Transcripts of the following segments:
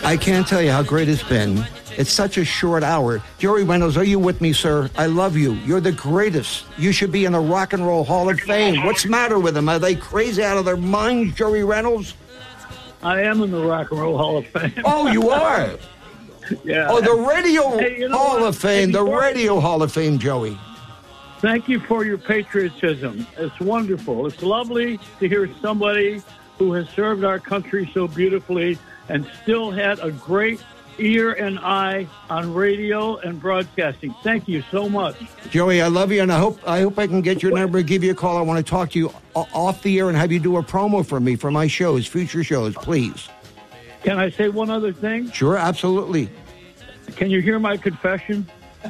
I can't tell you how great it's been. It's such a short hour. Joey Reynolds, are you with me, sir? I love you. You're the greatest. You should be in the Rock and Roll Hall of Fame. What's the matter with them? Are they crazy out of their minds, Joey Reynolds? I am in the Rock and Roll Hall of Fame. Oh, you are? Yeah. Oh, the Radio Hall what? of Fame. The Before- Radio Hall of Fame, Joey. Thank you for your patriotism. It's wonderful. It's lovely to hear somebody who has served our country so beautifully and still had a great ear and eye on radio and broadcasting. Thank you so much. Joey, I love you, and I hope I can get your number and give you a call. I want to talk to you off the air and have you do a promo for me for my shows, future shows, please. Can I say one other thing? Sure, absolutely. Can you hear my confession?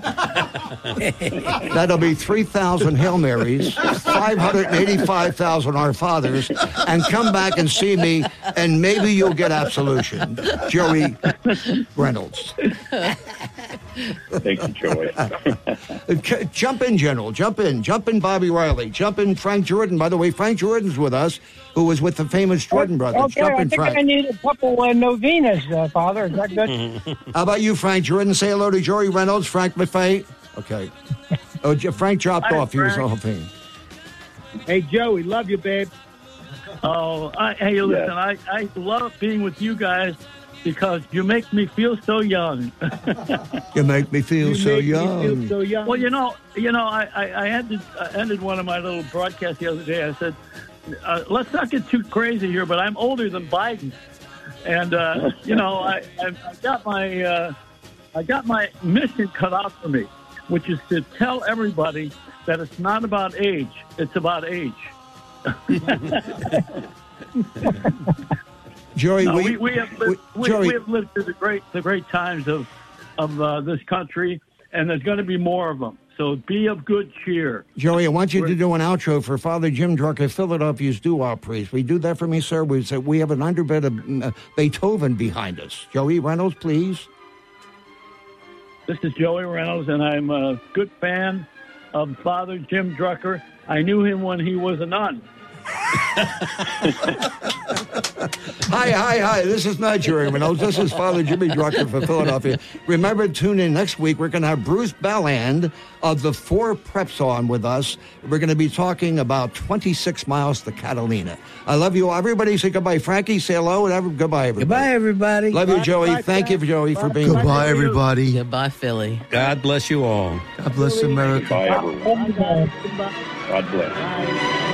That'll be 3,000 Hail Marys, 585,000 Our Fathers, and come back and see me, and maybe you'll get absolution. Joey Reynolds. Thank you, Joey. Jump in, General. Jump in. Jump in, Bobby Riley. Jump in, Frank Jordan. By the way, Frank Jordan's with us, who was with the famous Jordan brothers. Okay, Jump I in, think Frank. I need a couple novenas, Father. Is that good? How about you, Frank Jordan? Say hello to Joey Reynolds, Frank Maffei. Okay. Oh, Frank dropped Hi, off. He was Frank. the whole thing. Hey, Joey, love you, babe. Hey, listen, Yeah. I love being with you guys because you make me feel so young. You make me feel so make me young. feel so young. Well, I ended one of my little broadcasts the other day. I said, let's not get too crazy here, but I'm older than Biden. And, I got my mission cut out for me, which is to tell everybody that it's not about age. It's about age. Joey, No, we have lived, Joey, we have lived through the great times of this country, and there's going to be more of them. So be of good cheer. Joey, I want you to do an outro for Father Jim Drucker, Philadelphia's doo-wop priest. Will you do that for me, sir? We have an underbed of Beethoven behind us. Joey Reynolds, please. This is Joey Reynolds, and I'm a good fan of Father Jim Drucker. I knew him when he was a nun. Hi. This is not Joey Reynolds. This is Father Jimmy Drucker for Philadelphia. Remember, tune in next week. We're going to have Bruce Balland of the Four Preps on with us. We're going to be talking about 26 miles to Catalina. I love you all. Everybody say goodbye. Frankie, say hello. And goodbye, everybody. Goodbye, everybody. Love you, Joey. Bye, Thank you, Joey, for being here. Goodbye, everybody. Goodbye, Philly. God bless you all. God bless America. Bye, everyone. God bless.